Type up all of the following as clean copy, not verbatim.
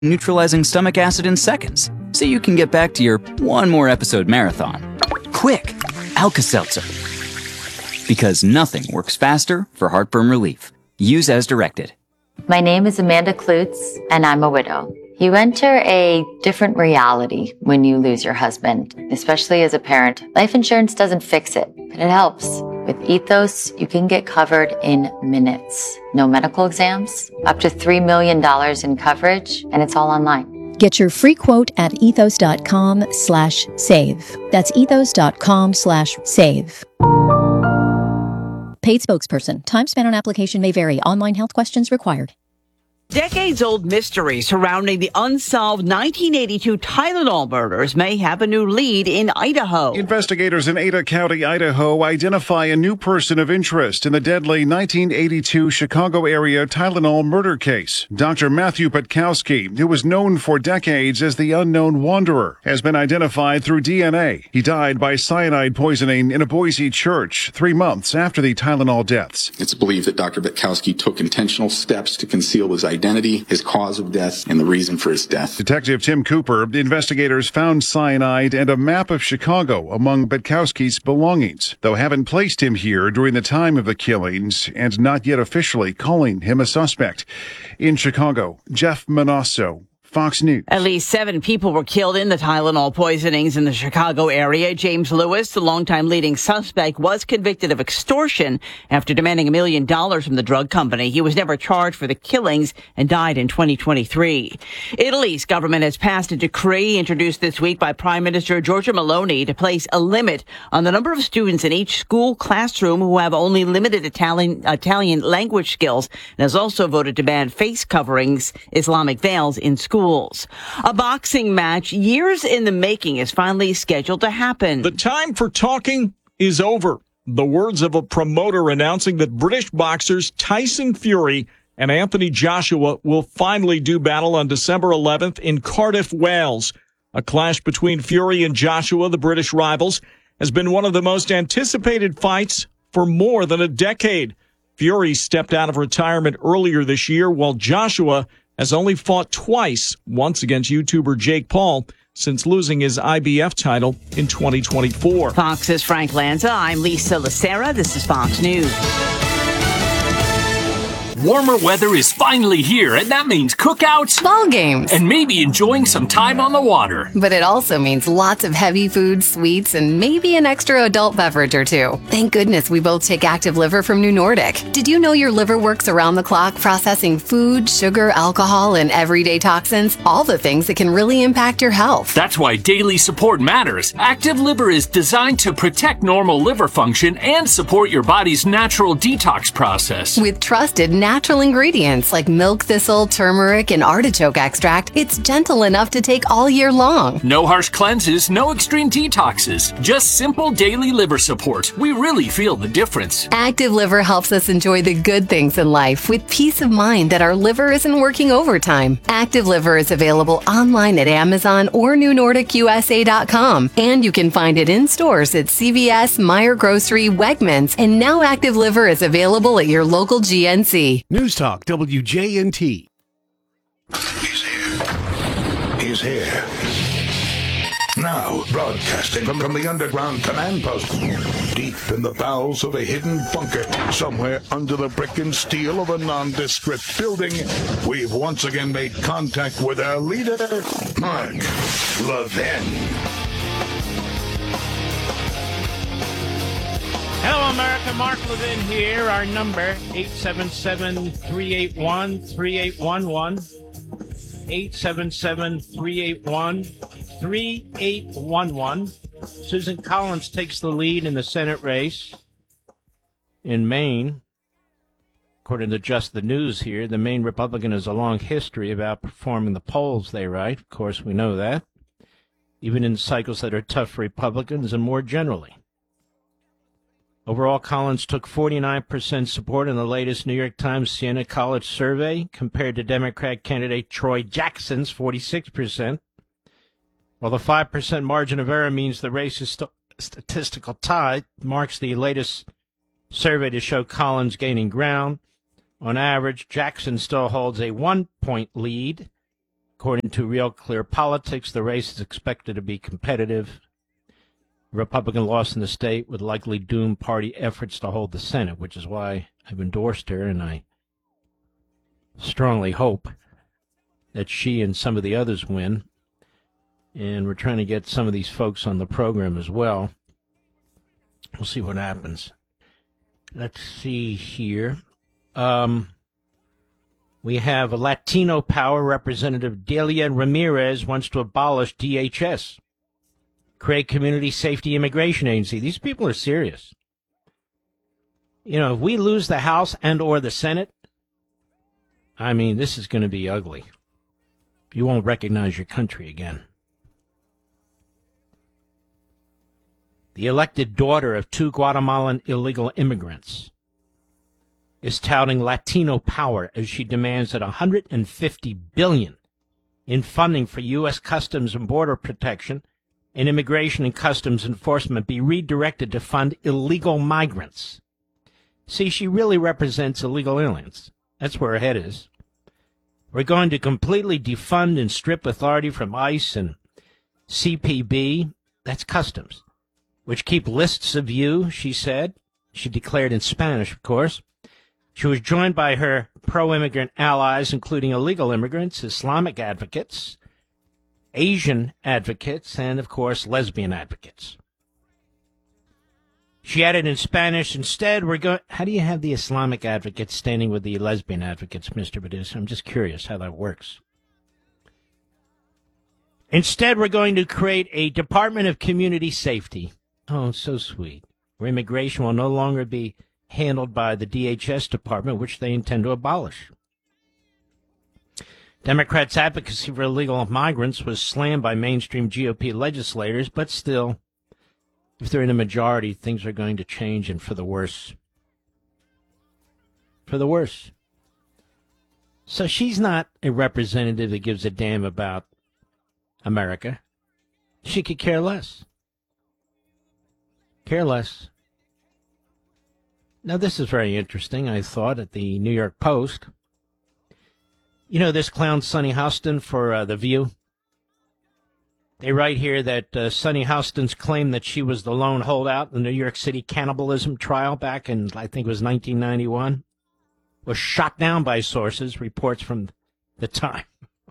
neutralizing stomach acid in seconds, so you can get back to your one more episode marathon. Quick, Alka-Seltzer. Because nothing works faster for heartburn relief. Use as directed. My name is Amanda Klutz, and I'm a widow. You enter a different reality when you lose your husband, especially as a parent. Life insurance doesn't fix it, but it helps. With Ethos, you can get covered in minutes. No medical exams, up to $3 million in coverage, and it's all online. Get your free quote at ethos.com/save. That's ethos.com/save. Paid spokesperson. Time spent on application may vary. Online health questions required. Decades-old mystery surrounding the unsolved 1982 Tylenol murders may have a new lead in Idaho. Investigators in Ada County, Idaho, identify a new person of interest in the deadly 1982 Chicago area Tylenol murder case. Dr. Matthew Petkowski, who was known for decades as the unknown wanderer, has been identified through DNA. He died by cyanide poisoning in a Boise church 3 months after the Tylenol deaths. It's believed that Dr. Petkowski took intentional steps to conceal his identity, his cause of death, and the reason for his death. Detective Tim Cooper, investigators found cyanide and a map of Chicago among Petkowski's belongings, though haven't placed him here during the time of the killings and not yet officially calling him a suspect. In Chicago, Jeff Manasso, Fox News. At least 7 people were killed in the Tylenol poisonings in the Chicago area. James Lewis, the longtime leading suspect, was convicted of extortion after demanding $1 million from the drug company. He was never charged for the killings and died in 2023. Italy's government has passed a decree introduced this week by Prime Minister Giorgia Meloni to place a limit on the number of students in each school classroom who have only limited Italian language skills, and has also voted to ban face coverings, Islamic veils in schools. A boxing match years in the making is finally scheduled to happen. The time for talking is over. The words of a promoter announcing that British boxers Tyson Fury and Anthony Joshua will finally do battle on December 11th in Cardiff, Wales. A clash between Fury and Joshua, the British rivals, has been one of the most anticipated fights for more than a decade. Fury stepped out of retirement earlier this year, while Joshua has only fought twice, once against YouTuber Jake Paul, since losing his IBF title in 2024. Fox's Frank Lanza. I'm Lisa Lacera. This is Fox News. Warmer weather is finally here, and that means cookouts, ball games, and maybe enjoying some time on the water. But it also means lots of heavy food, sweets, and maybe an extra adult beverage or two. Thank goodness we both take Active Liver from New Nordic. Did you know your liver works around the clock processing food, sugar, alcohol, and everyday toxins? All the things that can really impact your health. That's why daily support matters. Active Liver is designed to protect normal liver function and support your body's natural detox process. With trusted natural ingredients like milk thistle, turmeric, and artichoke extract, it's gentle enough to take all year long. No harsh cleanses, no extreme detoxes, just simple daily liver support. We really feel the difference. Active Liver helps us enjoy the good things in life with peace of mind that our liver isn't working overtime. Active Liver is available online at Amazon or NewNordicUSA.com, and you can find it in stores at CVS, Meijer Grocery, Wegmans, and now Active Liver is available at your local GNC. News Talk WJNT. He's here. He's here. Now, broadcasting from the underground command post, deep in the bowels of a hidden bunker, somewhere under the brick and steel of a nondescript building, we've once again made contact with our leader, Mark Levin. Hello, America. Mark Levin here. Our number, 877-381-3811. 877-381-3811. Susan Collins takes the lead in the Senate race in Maine. According to Just the News here, the Maine Republican has a long history of outperforming the polls, they write. Of course, we know that. Even in cycles that are tough for Republicans and more generally. Overall, Collins took 49% support in the latest New York Times Siena College survey, compared to Democrat candidate Troy Jackson's 46%. While the 5% margin of error means the race is statistical tie, marks the latest survey to show Collins gaining ground. On average, Jackson still holds a 1-point lead. According to Real Clear Politics, the race is expected to be competitive. Republican loss in the state would likely doom party efforts to hold the Senate, which is why I've endorsed her, and I strongly hope that she and some of the others win. And we're trying to get some of these folks on the program as well. We'll see what happens. Let's see here. We have a Latino Power Representative Delia Ramirez wants to abolish DHS, create Community Safety Immigration Agency. These people are serious. You know, if we lose the House and or the Senate, I mean, this is going to be ugly. You won't recognize your country again. The elected daughter of 2 Guatemalan illegal immigrants is touting Latino power as she demands that $150 billion in funding for U.S. Customs and Border Protection and Immigration and Customs Enforcement be redirected to fund illegal migrants. See, she really represents illegal aliens. That's where her head is. We're going to completely defund and strip authority from ICE and CPB, that's Customs, which keep lists of you, she said. She declared in Spanish, of course. She was joined by her pro-immigrant allies, including illegal immigrants, Islamic advocates, Asian advocates, and, of course, lesbian advocates. She added in Spanish, instead, we're going... How do you have the Islamic advocates standing with the lesbian advocates, Mr. Badis? I'm just curious how that works. Instead, we're going to create a Department of Community Safety. Oh, so sweet. Where immigration will no longer be handled by the DHS department, which they intend to abolish. Democrats' advocacy for illegal migrants was slammed by mainstream GOP legislators, but still, if they're in a majority, things are going to change, and for the worse. For the worse. So she's not a representative that gives a damn about America. She could care less. Care less. Now, this is very interesting, I thought, at the New York Post. You know this clown Sunny Houston for The View? They write here that Sunny Houston's claim that she was the lone holdout in the New York City cannibalism trial back in, I think it was 1991, was shot down by sources, reports from the time.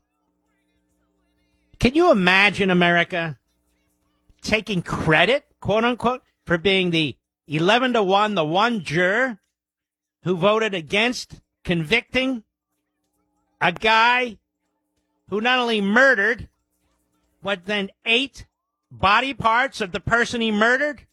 Can you imagine America taking credit, quote unquote, for being the 11-1, the one juror who voted against convicting a guy who not only murdered, but then ate body parts of the person he murdered?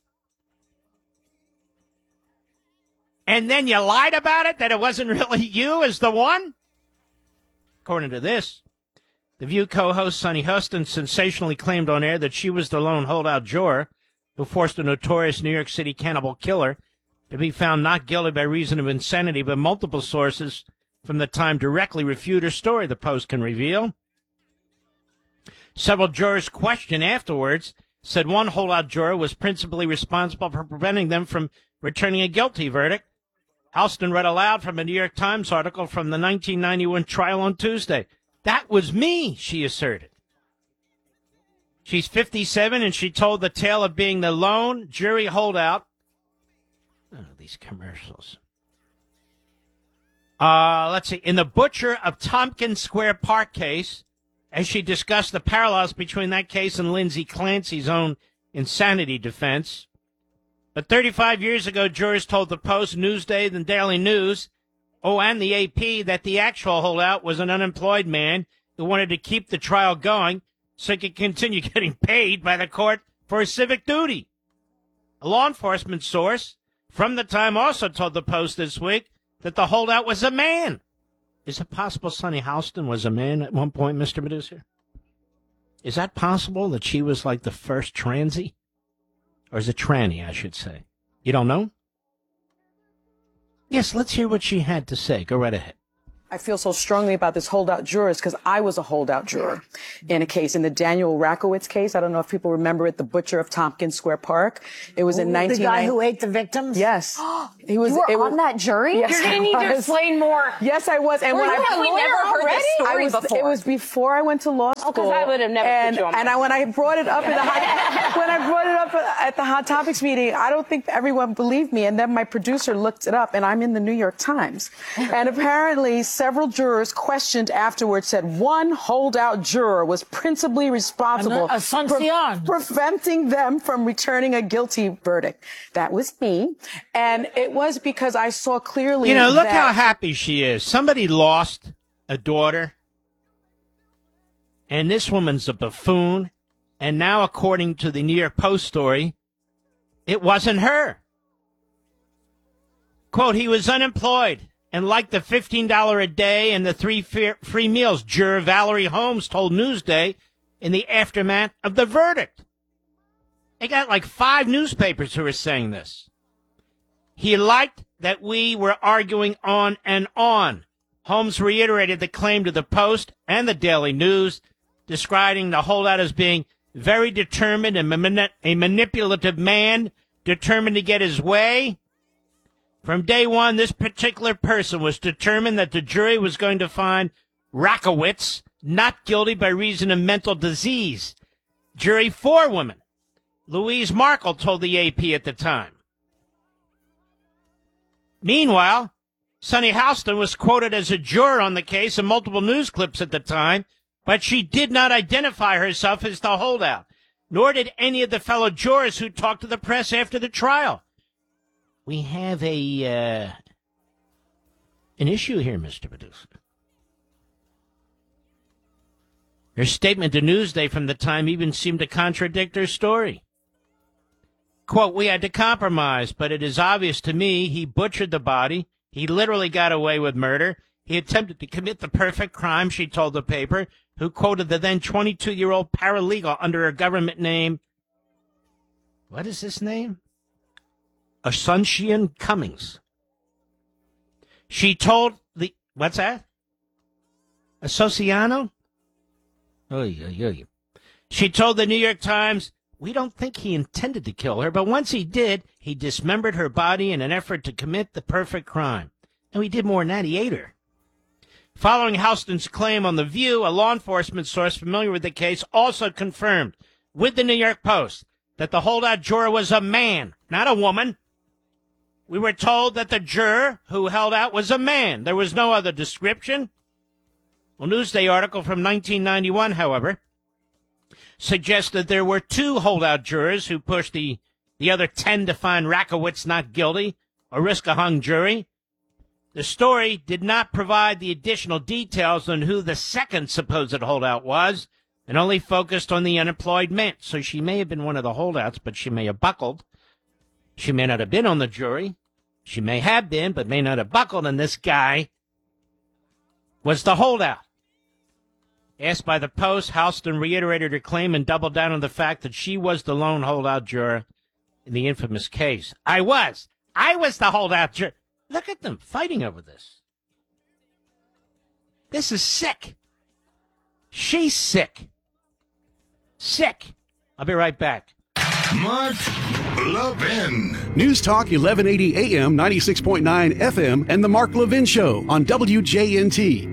And then you lied about it, that it wasn't really you as the one? According to this, The View co-host Sunny Houston sensationally claimed on air that she was the lone holdout juror who forced a notorious New York City cannibal killer to be found not guilty by reason of insanity, but multiple sources from the time directly refute her story, the Post can reveal. Several jurors questioned afterwards said one holdout juror was principally responsible for preventing them from returning a guilty verdict. Houston read aloud from a New York Times article from the 1991 trial on Tuesday. That was me, she asserted. She's 57, and she told the tale of being the lone jury holdout. Oh, these commercials. Let's see. In the Butcher of Tompkins Square Park case, as she discussed the parallels between that case and Lindsay Clancy's own insanity defense. But 35 years ago, jurors told the Post, Newsday, the Daily News, and the AP that the actual holdout was an unemployed man who wanted to keep the trial going so he could continue getting paid by the court for his civic duty. A law enforcement source from the time also told the Post this week that the holdout was a man. Is it possible Sunny Houston was a man at one point, Mr. Producer? Is that possible that she was like the first transy? Or is it tranny, I should say? You don't know? Yes, let's hear what she had to say. Go right ahead. I feel so strongly about this holdout jurors because I was a holdout juror in a case, in the Daniel Rakowitz case. I don't know if people remember it, the butcher of Tompkins Square Park. It was in 1990. The guy who ate the victims? Yes. He was, you were on that jury? Yes, You're going to need to explain more. Yes, I was. And we never heard this story before. It was before I went to law school. Because I would have never put you on when I brought it up at the Hot Topics meeting, I don't think everyone believed me. And then my producer looked it up, and I'm in the New York Times. And apparently, several jurors questioned afterwards said one holdout juror was principally responsible for preventing them from returning a guilty verdict. That was me. And it was because I saw clearly look how happy she is. Somebody lost a daughter, and this woman's a buffoon. And now, according to the New York Post story, it wasn't her. Quote, he was unemployed and liked the $15 a day and the 3 free meals, juror Valerie Holmes told Newsday in the aftermath of the verdict. They got like 5 newspapers who were saying this. He liked that we were arguing on and on. Holmes reiterated the claim to the Post and the Daily News, describing the holdout as being very determined and a manipulative man determined to get his way. From day one, this particular person was determined that the jury was going to find Rakowitz not guilty by reason of mental disease. Jury forewoman Louise Markle told the AP at the time. Meanwhile, Sunny Houston was quoted as a juror on the case in multiple news clips at the time, but she did not identify herself as the holdout, nor did any of the fellow jurors who talked to the press after the trial. We have an issue here, Mr. Producer. Her statement to Newsday from the time even seemed to contradict her story. Quote, we had to compromise, but it is obvious to me he butchered the body. He literally got away with murder. He attempted to commit the perfect crime, she told the paper, who quoted the then 22-year-old paralegal under her government name. What is this name? Asuncion Cummings. She told the... What's that? Asociano? She told the New York Times, we don't think he intended to kill her, but once he did, he dismembered her body in an effort to commit the perfect crime. And he did more than that, he ate her. Following Houston's claim on The View, a law enforcement source familiar with the case also confirmed with the New York Post that the holdout juror was a man, not a woman. We were told that the juror who held out was a man. There was no other description. A Newsday article from 1991, however, suggested there were 2 holdout jurors who pushed the other 10 to find Rakowitz not guilty or risk a hung jury. The story did not provide the additional details on who the second supposed holdout was, and only focused on the unemployed man. So she may have been one of the holdouts, but she may have buckled. She may not have been on the jury. She may have been, but may not have buckled, and this guy was the holdout. Asked by the Post, Houston reiterated her claim and doubled down on the fact that she was the lone holdout juror in the infamous case. I was the holdout juror. Look at them fighting over this. This is sick. She's sick. Sick. I'll be right back. Mark Levin. News Talk 1180 AM, 96.9 FM, and The Mark Levin Show on WJNT.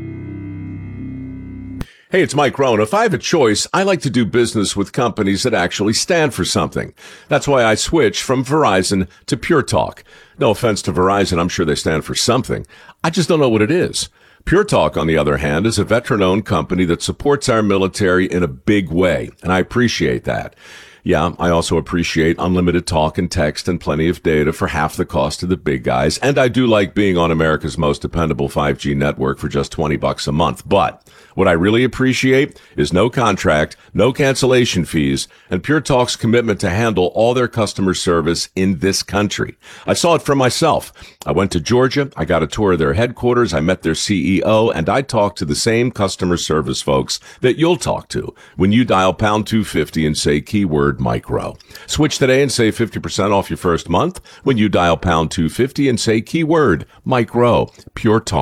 Hey, it's Mike Rohn. If I have a choice, I like to do business with companies that actually stand for something. That's why I switched from Verizon to Pure Talk. No offense to Verizon, I'm sure they stand for something. I just don't know what it is. Pure Talk, on the other hand, is a veteran-owned company that supports our military in a big way, and I appreciate that. Yeah, I also appreciate unlimited talk and text and plenty of data for half the cost of the big guys, and I do like being on America's most dependable 5G network for just $20 a month. But what I really appreciate is no contract, no cancellation fees, and Pure Talk's commitment to handle all their customer service in this country. I saw it for myself. I went to Georgia, I got a tour of their headquarters, I met their CEO, and I talked to the same customer service folks that you'll talk to when you dial pound 250 and say keyword micro. Switch today and save 50% off your first month when you dial pound 250 and say keyword micro. Pure Talk.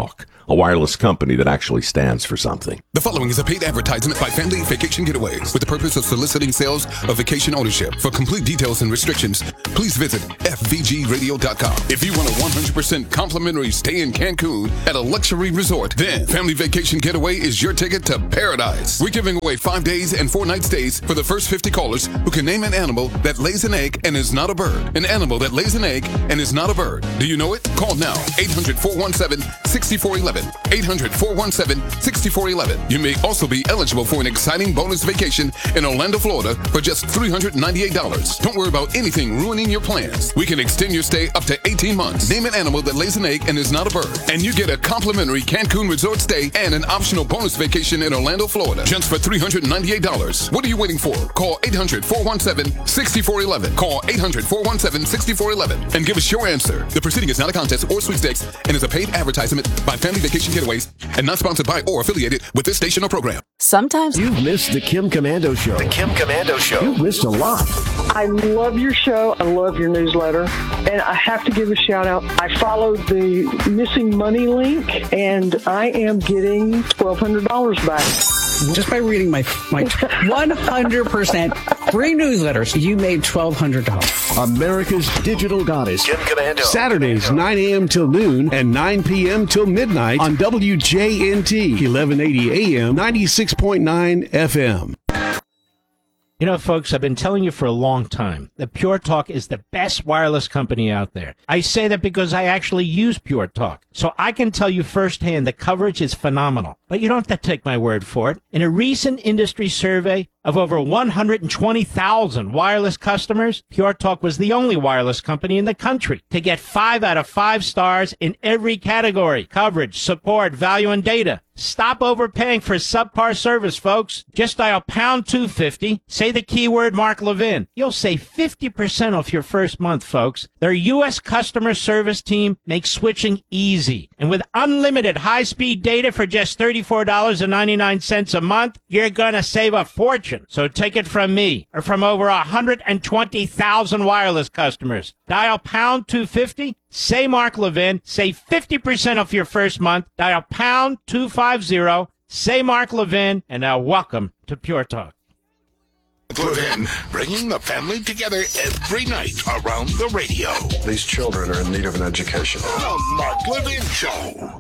a wireless company that actually stands for something. The following is a paid advertisement by Family Vacation Getaways with the purpose of soliciting sales of vacation ownership. For complete details and restrictions, please visit fvgradio.com. If you want a 100% complimentary stay in Cancun at a luxury resort, then Family Vacation Getaway is your ticket to paradise. We're giving away 5 days and 4 night stays for the first 50 callers who can name an animal that lays an egg and is not a bird. An animal that lays an egg and is not a bird. Do you know it? Call now. 800-417-6411. 800-417-6411. You may also be eligible for an exciting bonus vacation in Orlando, Florida for just $398. Don't worry about anything ruining your plans. We can extend your stay up to 18 months. Name an animal that lays an egg and is not a bird. And you get a complimentary Cancun resort stay and an optional bonus vacation in Orlando, Florida. Just for $398. What are you waiting for? Call 800-417-6411. Call 800-417-6411 and give us your answer. The proceeding is not a contest or sweepstakes and is a paid advertisement by Family Vacation Getaways and not sponsored by or affiliated with this station or program. Sometimes you've missed the Kim Komando Show. The Kim Komando Show. You've missed a lot. I love your show. I love your newsletter. And I have to give a shout out. I followed the missing money link and I am getting $1,200 back. Just by reading my 100% free newsletters, you made $1,200. America's digital goddess. Kim Komando. Saturdays, 9 a.m. till noon and 9 p.m. till midnight on WJNT, 1180 AM, 96.9 FM. You know, folks, I've been telling you for a long time that Pure Talk is the best wireless company out there. I say that because I actually use Pure Talk. So I can tell you firsthand the coverage is phenomenal. But you don't have to take my word for it. In a recent industry survey of over 120,000 wireless customers, Pure Talk was the only wireless company in the country to get 5 out of 5 stars in every category: coverage, support, value, and data. Stop overpaying for subpar service, folks. Just dial pound 250, say the keyword Mark Levin. You'll save 50% off your first month, folks. Their U.S. customer service team makes switching easy. And with unlimited high-speed data for just $34.99 a month, you're going to save a fortune. So take it from me, or from over 120,000 wireless customers. Dial pound 250, say Mark Levin, save 50% off your first month. Dial pound 250, say Mark Levin, and now welcome to Pure Talk. Levin, bringing the family together every night around the radio. These children are in need of an education. The Mark Levin Show.